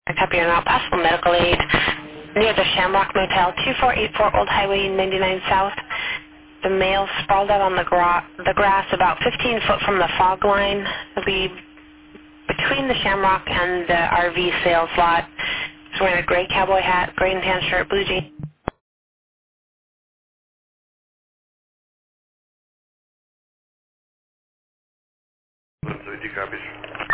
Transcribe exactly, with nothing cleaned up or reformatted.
Copy on out. Possible medical aid near the Shamrock Motel, two four eight four Old Highway ninety-nine South. The male sprawled out on the, gra the grass about fifteen foot from the fog line. It'll be between the Shamrock and the R V sales lot. He's wearing a gray cowboy hat, gray and tan shirt, blue jeans. Заведи капель.